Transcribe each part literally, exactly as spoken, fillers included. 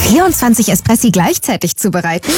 vierundzwanzig Espressi gleichzeitig zubereiten?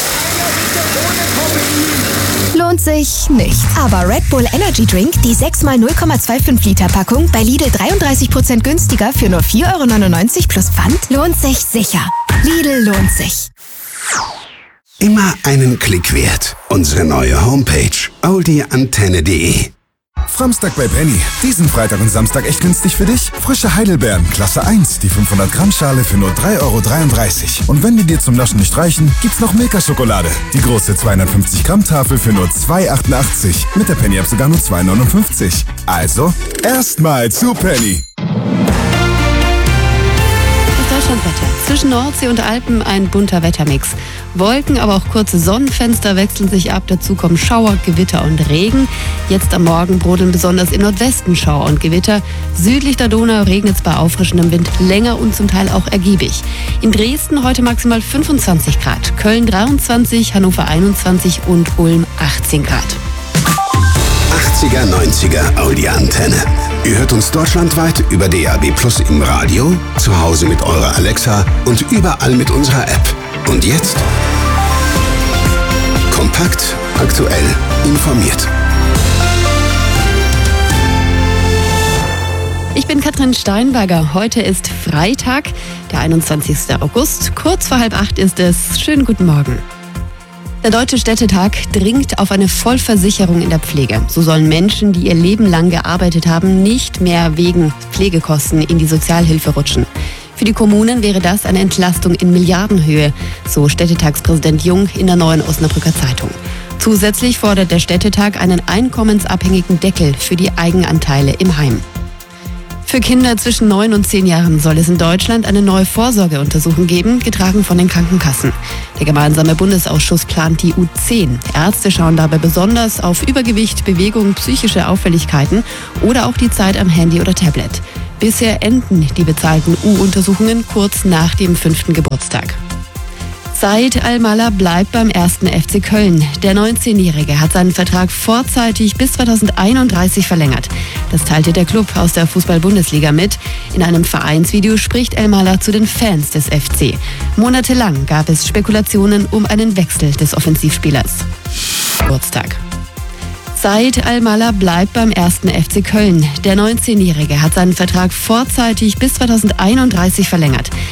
Lohnt sich nicht. Aber Red Bull Energy Drink, die sechs mal null Komma fünfundzwanzig Liter Packung, bei Lidl dreiunddreißig Prozent günstiger für nur vier Euro neunundneunzig plus Pfand, lohnt sich sicher. Lidl lohnt sich. Immer einen Klick wert. Unsere neue Homepage oldie antenne punkt de. Samstag bei Penny. Diesen Freitag und Samstag echt günstig für dich? Frische Heidelbeeren, Klasse eins, die fünfhundert Gramm Schale für nur drei Euro dreiunddreißig. Und wenn die dir zum Naschen nicht reichen, gibt's noch Milka-Schokolade. Die große zweihundertfünfzig Gramm Tafel für nur zwei Euro achtundachtzig. Mit der Penny-App sogar nur zwei Euro neunundfünfzig. Also, erstmal zu Penny. Deutschlandwetter. Zwischen Nordsee und Alpen ein bunter Wettermix. Wolken, aber auch kurze Sonnenfenster wechseln sich ab. Dazu kommen Schauer, Gewitter und Regen. Jetzt am Morgen brodeln besonders im Nordwesten Schauer und Gewitter. Südlich der Donau regnet es bei auffrischendem Wind länger und zum Teil auch ergiebig. In Dresden heute maximal fünfundzwanzig Grad, Köln dreiundzwanzig, Hannover einundzwanzig und Ulm achtzehn Grad. achtziger, neunziger Audi Antenne. Ihr hört uns deutschlandweit über D A B Plus im Radio, zu Hause mit eurer Alexa und überall mit unserer App. Und jetzt? Kompakt, aktuell, informiert. Ich bin Katrin Steinberger. Heute ist Freitag, der einundzwanzigster August. Kurz vor halb acht ist es. Schönen guten Morgen. Der Deutsche Städtetag dringt auf eine Vollversicherung in der Pflege. So sollen Menschen, die ihr Leben lang gearbeitet haben, nicht mehr wegen Pflegekosten in die Sozialhilfe rutschen. Für die Kommunen wäre das eine Entlastung in Milliardenhöhe, so Städtetagspräsident Jung in der Neuen Osnabrücker Zeitung. Zusätzlich fordert der Städtetag einen einkommensabhängigen Deckel für die Eigenanteile im Heim. Für Kinder zwischen neun und zehn Jahren soll es in Deutschland eine neue Vorsorgeuntersuchung geben, getragen von den Krankenkassen. Der gemeinsame Bundesausschuss plant die U zehn. Ärzte schauen dabei besonders auf Übergewicht, Bewegung, psychische Auffälligkeiten oder auch die Zeit am Handy oder Tablet. Bisher enden die bezahlten U-Untersuchungen kurz nach dem fünften Geburtstag. Said Al-Mala bleibt beim ersten F C Köln. Der neunzehnjährige hat seinen Vertrag vorzeitig bis zweitausendeinunddreißig verlängert. Das teilte der Club aus der Fußball-Bundesliga mit. In einem Vereinsvideo spricht Al-Mala zu den Fans des F C. Monatelang gab es Spekulationen um einen Wechsel des Offensivspielers. Geburtstag. Said Al-Mala bleibt beim ersten F C Köln. Der neunzehnjährige hat seinen Vertrag vorzeitig bis zweitausendeinunddreißig verlängert.